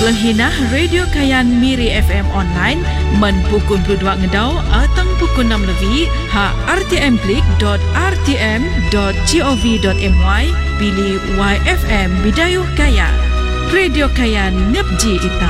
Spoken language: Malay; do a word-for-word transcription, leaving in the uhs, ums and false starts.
Lehinah Radio Kayan Miri F M online men pukul dua ngedau atau pukul enam lebih ha r t m klik dot r t m dot gov dot my pilih Y F M Bidayuh Kayan. Radio Kayan ngepji ita.